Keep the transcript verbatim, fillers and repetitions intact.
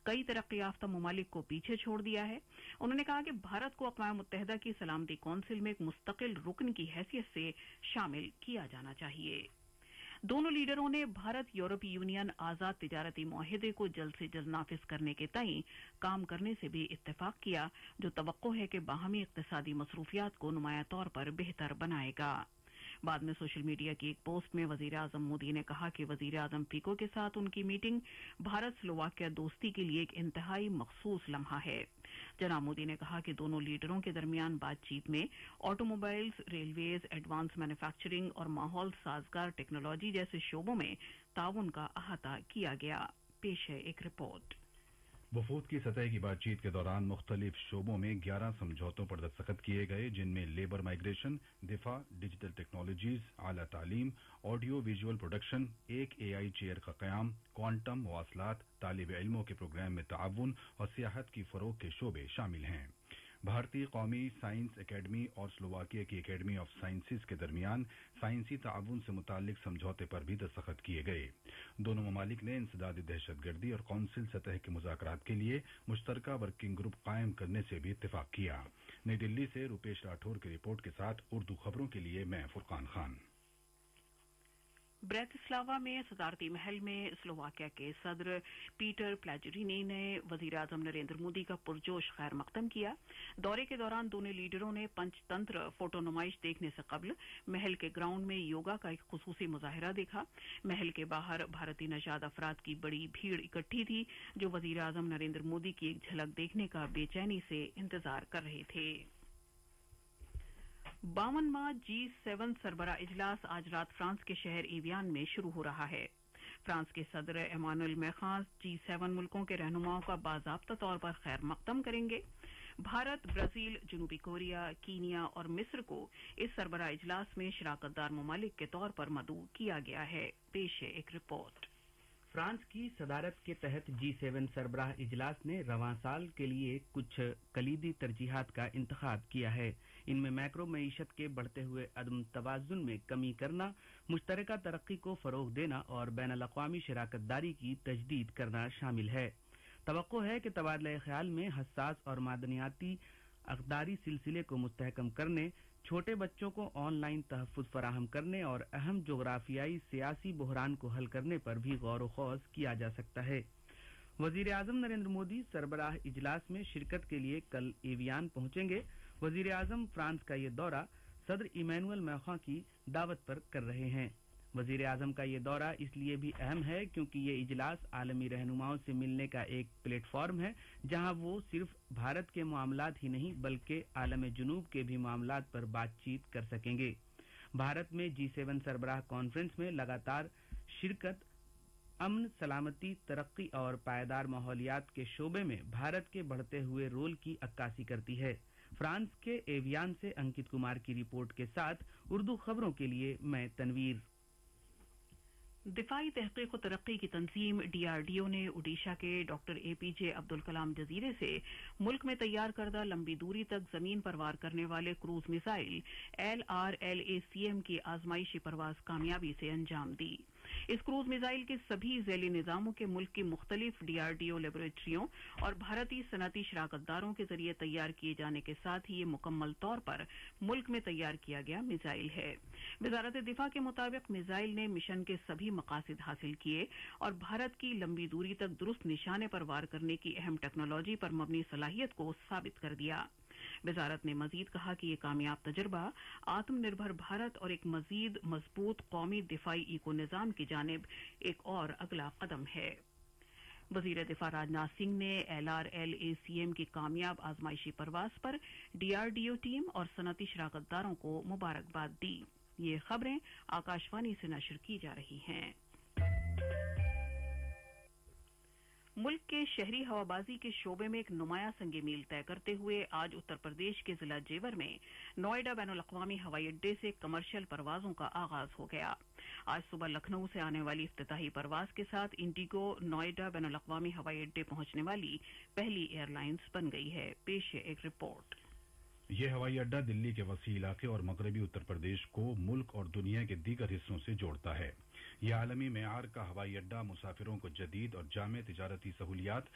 कई तरक्की याफ्ता ममालिक को पीछे छोड़ दिया है। उन्होंने कहा कि भारत को अक़वाम मुत्तहिदा की सलामती कौंसिल में एक मुस्तकिल रुकन की हैसियत से शामिल किया जाना चाहिए। दोनों लीडरों ने भारत यूरोपीय यूनियन आजाद तिजारती मुआहिदे को जल्द से जल्द नाफिज करने के तई काम करने से भी इत्तेफाक किया, जो तवक्को है कि बाहमी इक्तिसादी मसरूफियात को नुमाया तौर पर बेहतर बनाएगा। बाद में सोशल मीडिया की एक पोस्ट में वजीर आजम मोदी ने कहा कि वजीर आजम फिको के साथ उनकी मीटिंग भारत स्लोवाकिया दोस्ती के लिए एक इंतहाई मखसूस लम्हा है। जनाब मोदी ने कहा कि दोनों लीडरों के दरमियान बातचीत में ऑटोमोबाइल्स, रेलवेज, एडवांस मैन्युफैक्चरिंग और माहौल साजगार टेक्नोलॉजी जैसे शोबों में ताउन का अहाता किया गया। पेश है एक रिपोर्ट। वफूद की सतह की बातचीत के दौरान मुख्तलिफ शोबों में ग्यारह समझौतों पर दस्तखत किए गए, जिनमें लेबर माइग्रेशन, दिफा, डिजिटल टेक्नोलॉजीज, आला तालीम, ऑडियो विजुअल प्रोडक्शन, एक एआई चेयर का कयाम, क्वांटम, मवासलात, तालिब इल्मों के प्रोग्राम में ताउन और सियाहत की फरोग के शोबे शामिल हैं। भारतीय कौमी साइंस एकेडमी और स्लोवाकिया की एकेडमी ऑफ साइंसेज के दरमियान साइंसी ताउन से मुतालिक समझौते पर भी दस्तखत किए गए। दोनों ममालिक ने इंसदादी दहशतगर्दी और कौंसिल सतह के मुज़ाकरात के लिए मुश्तरका वर्किंग ग्रुप कायम करने से भी इत्तेफाक किया। नई दिल्ली से रूपेश राठौर की रिपोर्ट के साथ उर्दू खबरों के लिए मैं फुरकान खान। ब्रेतिस्लावा में सदारती महल में स्लोवाकिया के सदर पीटर प्लेजरिनी ने वजीर आजम नरेंद्र मोदी का पुरजोश खैर मकदम किया। दौरे के दौरान दोनों लीडरों ने पंचतंत्र फोटो नुमाइश देखने से कबल महल के ग्राउंड में योगा का एक खुसूसी मुजाहिरा देखा। महल के बाहर भारतीय नशाद अफराद की बड़ी भीड़ इकट्ठी थी, जो वजीर आजम नरेंद्र मोदी की एक झलक देखने का बेचैनी से इंतजार कर रहे थे। बावनवां जी सेवन सरबरा इजलास आज रात फ्रांस के शहर एवियान में शुरू हो रहा है। फ्रांस के सदर एमानुएल मैक्रों जी सेवन मुल्कों के रहनुमाओं का बाज़ाब्ता तौर पर खैर मकदम करेंगे। भारत, ब्राजील, जनूबी कोरिया, कीनिया और मिस्र को इस सरबरा इजलास में शराकतदार ममालिक के तौर पर मदऊ किया गया है। पेश है एक रिपोर्ट। फ्रांस की सदारत के तहत जी सेवन सरबराह इजलास ने रवां साल के लिए कुछ कलीदी तरजीहात का इंतखाब किया है। इनमें मैक्रो मईशत के बढ़ते हुए अदम तवाजुन में कमी करना, मुश्तरका तरक्की को फरोग देना और बैनुल अक़वामी शराकतदारी की तजदीद करना शामिल है। तवक्को है कि तबादला ख्याल में हसास और मादनियाती अक़दारी सिलसिले को मुस्तहकम करने, छोटे बच्चों को ऑनलाइन तहफ़्फ़ुज़ फराहम करने और अहम जोग्राफियाई सियासी बहरान को हल करने पर भी गौर व खौज किया जा सकता है। वजीर आजम नरेंद्र मोदी सरबराह इजलास में शिरकत के लिए कल एवियान पहुंचेंगे। वजीर आजम फ्रांस का ये दौरा सदर इमैनुअल मैक्रों की दावत पर कर रहे हैं। वजीर आजम का ये दौरा इसलिए भी अहम है क्योंकि ये इजलास आलमी रहनुमाओं से मिलने का एक प्लेटफॉर्म है, जहां वो सिर्फ भारत के मामलात ही नहीं बल्कि आलम जुनूब के भी मामलात पर बातचीत कर सकेंगे। भारत में जी सेवन सरबराह कॉन्फ्रेंस में लगातार शिरकत अमन, सलामती, तरक्की और पायदार माहौलियात के शोबे में भारत के बढ़ते हुए रोल की अक्कासी करती है। फ्रांस के एवियान से अंकित कुमार की रिपोर्ट के साथ उर्दू खबरों के लिए मैं तनवीर। दिफाई तहकीक व तरक्की की तंजीम डीआरडीओ ने ओडिशा के डॉक्टर एपीजे अब्दुल कलाम जजीरे से मुल्क में तैयार करदा लंबी दूरी तक जमीन पर वार करने वाले cruise missile L R L A C M की आजमाइशी परवाज कामयाबी से अंजाम दी। इस क्रूज मिसाइल के सभी झैली निजामों के मुल्क की मुख्तलिफ डीआरडीओ लेबोरेटरियों और भारतीय सनती शराकतदारों के जरिए तैयार किए जाने के साथ ही ये मुकम्मल तौर पर मुल्क में तैयार किया गया मिसाइल है। वजारत दिफा के मुताबिक मिसाइल ने मिशन के सभी मकासद हासिल किए और भारत की लंबी दूरी तक दुरुस्त निशाने पर वार करने की अहम टेक्नोलॉजी पर मबनी सलाहियत को साबित कर दिया। वजारत ने मजीद कहा कि यह कामयाब तजर्बा आत्मनिर्भर भारत और एक मजीद मजबूत कौमी दिफाई इको निजाम की जानिब एक और अगला कदम है। वजीर दिफा राजनाथ सिंह ने L R L A C M की कामयाब आजमाइशी परवाज पर डीआरडीओ टीम और सनती शराकतदारों को मुबारकबाद दी। ये खबरें आकाशवाणी से नशर की जा रही हैं। मुल्क के शहरी हवाबाजी के शोबे में एक नुमाया संग मील तय करते हुए आज उत्तर प्रदेश के जिला जेवर में नोएडा बैनुल अक़वामी हवाई अड्डे से कमर्शियल परवाजों का आगाज हो गया। आज सुबह लखनऊ से आने वाली इफ्तिताही परवाज के साथ इंडिगो नोएडा बैनुल अक़वामी हवाई अड्डे पहुंचने वाली पहली एयरलाइंस बन गई है। पेश है एक रिपोर्ट। यह हवाई अड्डा दिल्ली के वसी इलाके और मगरबी उत्तर प्रदेश को मुल्क और दुनिया के दीगर हिस्सों से जोड़ता है। यह आलमी मेयार का हवाई अड्डा मुसाफिरों को जदीद और जामे तिजारती सहूलियात